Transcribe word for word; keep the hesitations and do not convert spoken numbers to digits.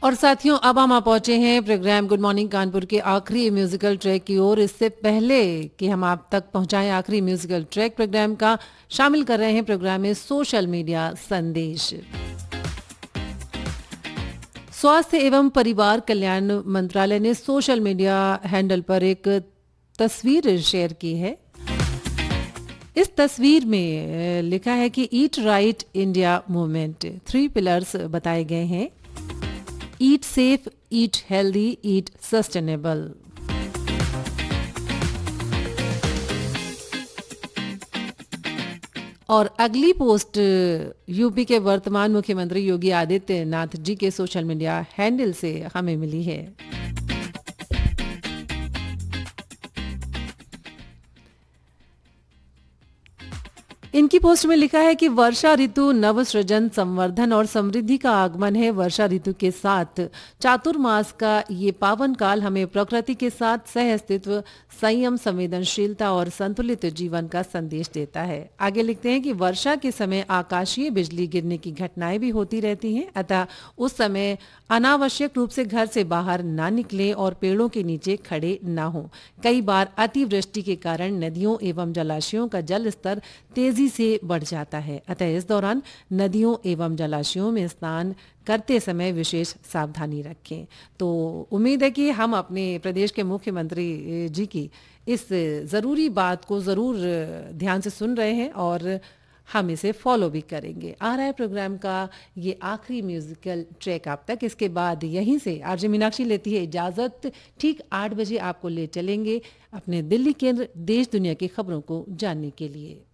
और साथियों, अब हम आ पहुंचे हैं प्रोग्राम गुड मॉर्निंग कानपुर के आखिरी म्यूजिकल ट्रैक की ओर। इससे पहले कि हम आप तक पहुंचाएं आखिरी म्यूजिकल ट्रैक प्रोग्राम का, शामिल कर रहे हैं प्रोग्राम में सोशल मीडिया संदेश। स्वास्थ्य एवं परिवार कल्याण मंत्रालय ने सोशल मीडिया हैंडल पर एक तस्वीर शेयर की है। इस तस्वीर में लिखा है कि eat right India movement, three pillars बताए गए हैं। ईट सेफ, ईट हेल्दी, ईट सस्टेनेबल। और अगली पोस्ट यूपी के वर्तमान मुख्यमंत्री योगी आदित्यनाथ जी के सोशल मीडिया हैंडल से हमें मिली है। इनकी पोस्ट में लिखा है कि वर्षा ऋतु नव सृजन, संवर्धन और समृद्धि का आगमन है। वर्षा ऋतु के साथ चातुर्मास का ये पावन काल हमें प्रकृति के साथ सह अस्तित्व, संयम, संवेदनशीलता और संतुलित जीवन का संदेश देता है। आगे लिखते हैं कि वर्षा के समय आकाशीय बिजली गिरने की घटनाएं भी होती रहती हैं, अतः उस समय अनावश्यक रूप से घर से बाहर ना निकलें और पेड़ों के नीचे खड़े ना हों। कई बार अतिवृष्टि के कारण नदियों एवं जलाशयों का जल स्तर तेजी से बढ़ जाता है, अतः इस दौरान नदियों एवं जलाशयों में स्नान करते समय विशेष सावधानी रखें। तो उम्मीद है कि हम अपने प्रदेश के मुख्यमंत्री जी की इस ज़रूरी बात को ज़रूर ध्यान से सुन रहे हैं और हम इसे फॉलो भी करेंगे। आ रहा है प्रोग्राम का ये आखिरी म्यूजिकल ट्रैक आप तक। इसके बाद यहीं से आरजे मीनाक्षी लेती है इजाज़त। ठीक आठ बजे आपको ले चलेंगे अपने दिल्ली केंद्र देश दुनिया की खबरों को जानने के लिए।